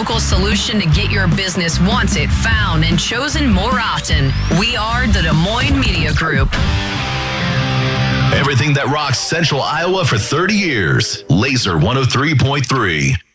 local solution to get your business wanted, found, and chosen more often. We are the Des Moines Media Group. Everything that rocks Central Iowa for 30 years. Laser 103.3.